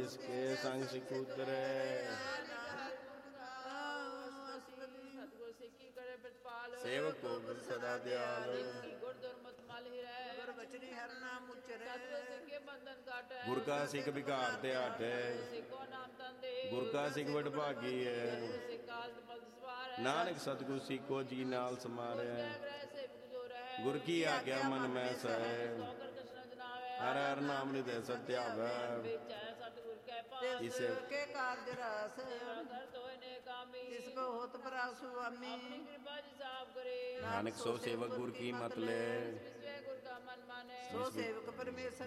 जिसके संग सिख उतरे। सेवक को गुर सदा दयाल। गुर का सिख बिकार ते हटे। गुर का सिख वडभागी है। नानक सतगुर सिखो जी नाल समारे। गुर की आज्ञा मन में सहे। हर हर नाम निधे सत्यावै। इसे के कार्य रस जिसको होत परासु अमी। नानक सो सेवक गुर की मत ले। सो सेवक परमेश्वर